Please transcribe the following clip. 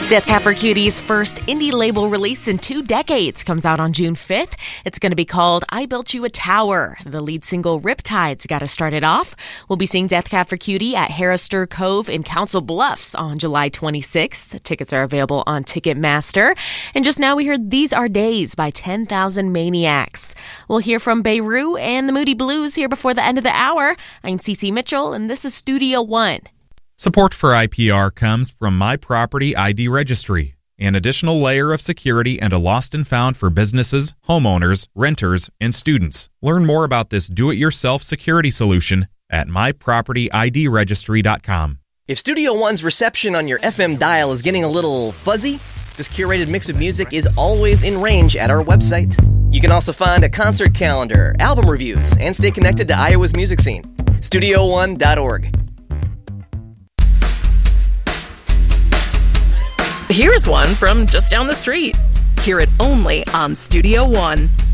Death Cab for Cutie's first indie label release in 2 decades comes out on June 5th. It's going to be called I Built You a Tower. The lead single Riptide's got to start it off. We'll be seeing Death Cab for Cutie at Harrister Cove in Council Bluffs on July 26th. The tickets are available on Ticketmaster. And just now we heard These Are Days by 10,000 Maniacs. We'll hear from Beirut and the Moody Blues here before the end of the hour. I'm Cece Mitchell, and this is Studio One. Support for IPR comes from My Property ID Registry, an additional layer of security and a lost and found for businesses, homeowners, renters, and students. Learn more about this do-it-yourself security solution at mypropertyidregistry.com. If Studio One's reception on your FM dial is getting a little fuzzy, this curated mix of music is always in range at our website. You can also find a concert calendar, album reviews, and stay connected to Iowa's music scene. StudioOne.org. Here's one from just down the street. Hear it only on Studio One.